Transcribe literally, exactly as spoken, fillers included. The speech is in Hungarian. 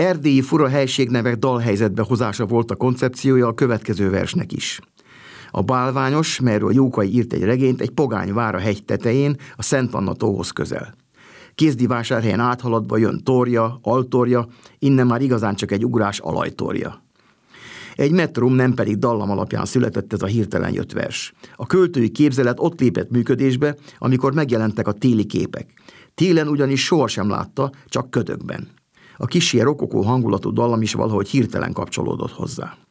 erdélyi fura helységnevek dalhelyzetbe hozása volt a koncepciója a következő versnek is. A bálványos, melyről Jókai írt egy regényt, egy pogány vár a hegy tetején, a Szent Anna tóhoz közel. Kézdivásárhelyen áthaladva jön Torja, Altorja, innen már igazán csak egy ugrás Alajtorja. Egy metrum, nem pedig dallam alapján született ez a hirtelen jött vers. A költői képzelet ott lépett működésbe, amikor megjelentek a téli képek. Télen ugyanis sohasem látta, csak ködökben. A kissé rokokó hangulatú dallam is valahogy hirtelen kapcsolódott hozzá.